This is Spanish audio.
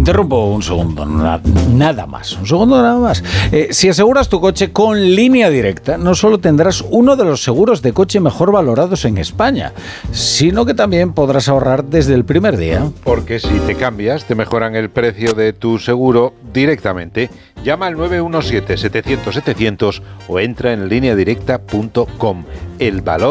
interrumpo un segundo, nada más. Un segundo nada más. Si aseguras tu coche con Línea Directa, no solo tendrás uno de los seguros de coche mejor valorados en España, sino que también podrás ahorrar desde el primer día. Porque si te cambias, te mejoran el precio de tu seguro directamente. Llama al 917-700-700 o entra en lineadirecta.com. El valor